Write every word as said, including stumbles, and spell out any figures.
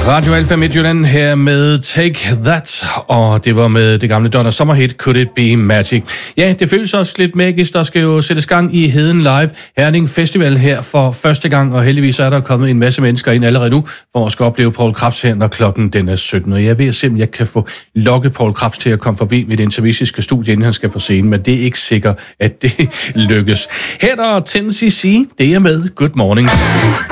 Radio Alfa Midtjylland her med Take That, og det var med det gamle Donna Summer-hit Could It Be Magic. Ja, det føles også lidt magisk. Der skal jo sættes gang i Heden Live Herning Festival her for første gang, og heldigvis er der kommet en masse mennesker ind allerede nu, for at skal opleve Poul Krebs her, når klokken den er sytten. Og jeg ved at se, om jeg kan få lokket Poul Krebs til at komme forbi mit intervistiske studie, inden han skal på scenen, men det er ikke sikkert, at det lykkes. Her er der Tennessee Sea, det er med Good Morning.